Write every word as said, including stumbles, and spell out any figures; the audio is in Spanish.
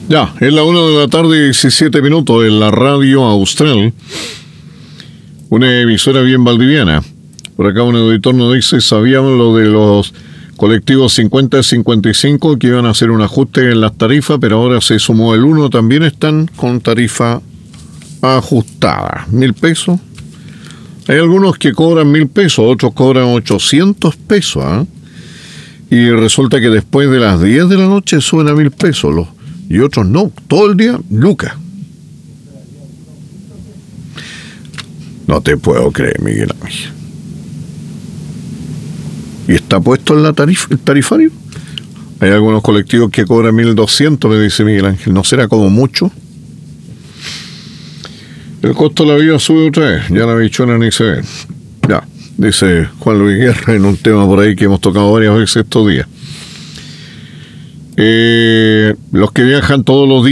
Ya, es la una de la tarde, diecisiete minutos, en la radio Austral, una emisora bien valdiviana. Por acá un auditor nos dice, sabíamos lo de los colectivos cincuenta y cincuenta y cinco que iban a hacer un ajuste en las tarifas, pero ahora se sumó el uno, también están con tarifa ajustada. Mil pesos. Hay algunos que cobran mil pesos, otros cobran ochocientos pesos, ¿eh? Y resulta que después de las diez de la noche suben a mil pesos los, y otros no, todo el día, lucas. No te puedo creer, Miguel Ángel. ¿Y está puesto en la tarifa, el tarifario? Hay algunos colectivos que cobran mil doscientos, me dice Miguel Ángel. ¿No será como mucho? El costo de la vida sube otra vez. Ya la bichona ni se ve. Ya, dice Juan Luis Guerra en un tema por ahí que hemos tocado varias veces estos días. Eh, los que viajan todos los días